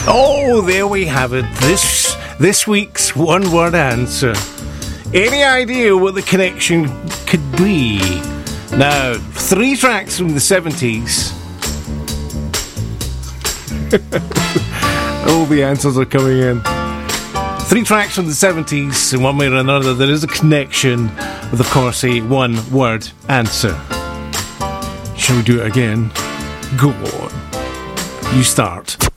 Oh, there we have it. This week's one-word answer. Any idea what the connection could be? Now, 3 tracks from the 70s. All the answers are coming in. 3 tracks from the 70s, in one way or another, there is a connection with, of course, a one-word answer. Shall we do it again? Go on. You start.